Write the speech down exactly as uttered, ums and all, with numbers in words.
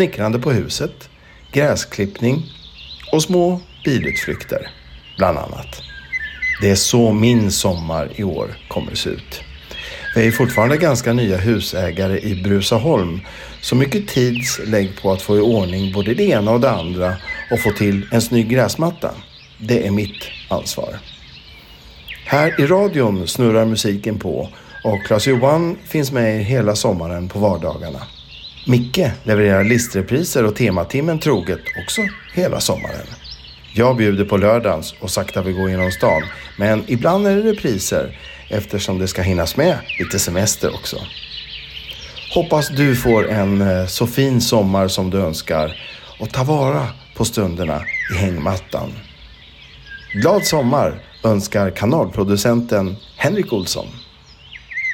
snickrande på huset, gräsklippning och små bilutflykter, bland annat. Det är så min sommar i år kommer se ut. Vi är fortfarande ganska nya husägare i Bruzaholm, så mycket tids lägg på att få i ordning både det ena och det andra och få till en snygg gräsmatta. Det är mitt ansvar. Här i radion snurrar musiken på och Claes-Johan finns med hela sommaren på vardagarna. Micke levererar listrepriser och tematimmen troget också hela sommaren. Jag bjuder på lördagens och sakta vi går genom stan, men ibland är det repriser eftersom det ska hinnas med lite semester också. Hoppas du får en så fin sommar som du önskar och ta vara på stunderna i hängmattan. Glad sommar önskar kanalproducenten Henrik Olsson.